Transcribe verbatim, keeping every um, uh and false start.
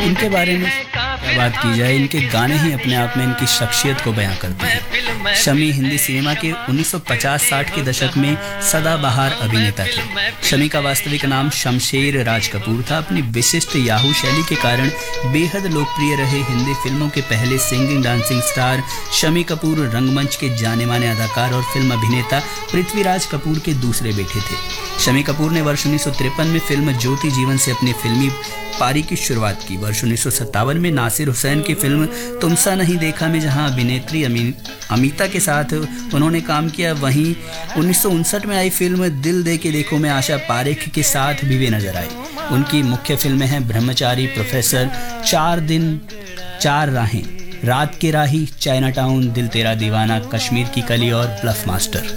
इनके बारे में क्या बात की जाए, इनके गाने ही अपने आप में इनकी शख्सियत को बयां करते हैं। शमी हिंदी सिनेमा के उन्नीस सौ पचास साठ के दशक में सदाबहार अभिनेता थे। शमी का वास्तविक नाम शमशेर राज कपूर था। अपनी विशिष्ट याहू शैली के कारण बेहद लोकप्रिय रहे हिंदी फिल्मों के पहले singing dancing star Shami Kapoor रंगमंच के जाने माने अदाकार और फिल्म अभिनेता पृथ्वीराज कपूर के दूसरे बेटे थे। शमी कपूर ने वर्ष उन्नीस सौ तिरपन में फिल्म ज्योति जीवन से अपनी फिल्मी पारी की शुरुआत की। वर्ष उन्नीस सौ सत्तावन में नासिर हुसैन की फिल्म तुमसा नहीं देखा में जहां अभिनेत्री अमिता के साथ उन्होंने काम किया, वहीं उन्नीस सौ उनसठ में आई फिल्म दिल दे के देखो में आशा पारेख के साथ भी वे नजर आए। उनकी मुख्य फिल्में हैं ब्रह्मचारी, प्रोफेसर, चार दिन चार राहें, रात के राही, चाइना टाउन, दिल तेरा दीवाना, कश्मीर की कली और ब्लफ मास्टर।